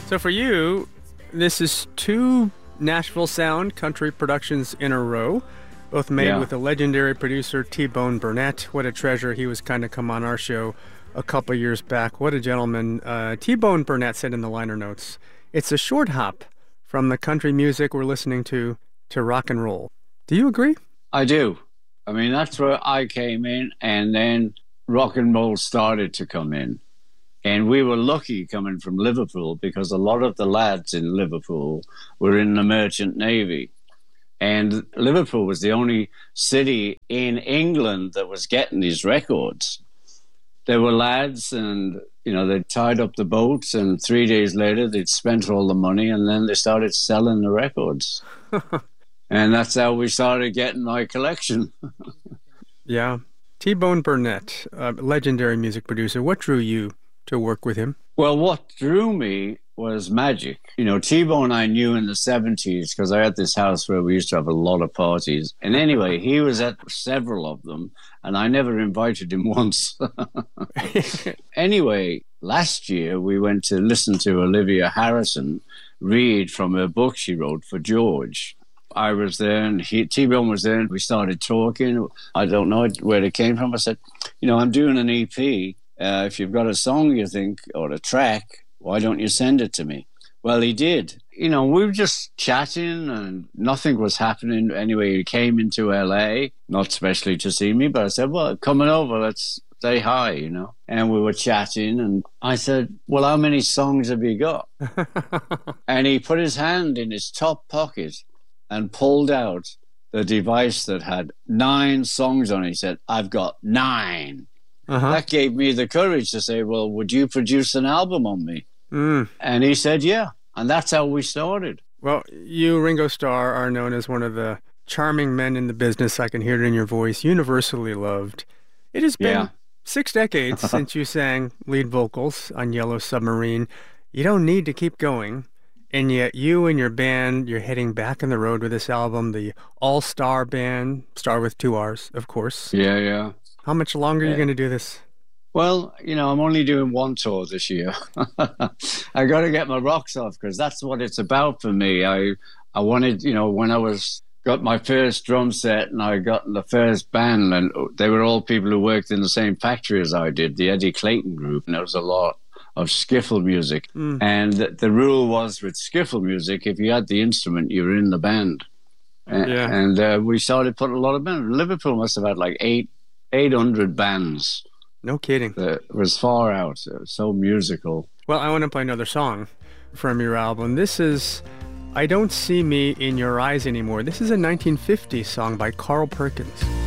So for you, this is two Nashville Sound country productions in a row, both made with the legendary producer T-Bone Burnett. What a treasure. He was kind of come on our show a couple years back. What a gentleman. T-Bone Burnett said in the liner notes, it's a short hop from the country music we're listening to rock and roll. Do you agree? I do. I mean, that's where I came in, and then rock and roll started to come in. And we were lucky coming from Liverpool because a lot of the lads in Liverpool were in the Merchant Navy. And Liverpool was the only city in England that was getting these records. There were lads and, they tied up the boats, and 3 days later they'd spent all the money, and then they started selling the records. And that's how we started getting my collection. Yeah. T-Bone Burnett, a legendary music producer. What drew you to work with him? Well, what drew me was magic. T-Bone I knew in the 70s because I had this house where we used to have a lot of parties. And anyway, he was at several of them, and I never invited him once. Anyway, last year we went to listen to Olivia Harrison read from her book she wrote for George. I was there, and T-Bone was there, and we started talking. I don't know where it came from. I said, I'm doing an EP. If you've got a song you think, or a track, why don't you send it to me? Well, he did. We were just chatting and nothing was happening. Anyway, he came into LA, not especially to see me, but I said, well, coming over, let's say hi, And we were chatting, and I said, well, how many songs have you got? And he put his hand in his top pocket and pulled out the device that had 9 songs on it. He said, I've got 9. That gave me the courage to say, well, would you produce an album on me? And he said, yeah. And that's how we started. Well, you, Ringo Starr, are known as one of the charming men in the business. I can hear it in your voice. Universally loved. It has been 6 decades since you sang lead vocals on Yellow Submarine. You don't need to keep going. And yet you and your band, you're heading back on the road with this album, the All-Star Band, Star with 2 R's, of course. Yeah. How much longer are you going to do this? Well, I'm only doing 1 tour this year. I got to get my rocks off because that's what it's about for me. I wanted, when I got my first drum set and I got the first band, and they were all people who worked in the same factory as I did, the Eddie Clayton Group, and there was a lot of skiffle music. And the rule was with skiffle music, if you had the instrument, you were in the band. And we started putting a lot of bands. Liverpool must have had like 800 bands. No kidding. It was far out. It was so musical. Well, I want to play another song from your album. This is I Don't See Me in Your Eyes Anymore. This is a 1950 song by Carl Perkins.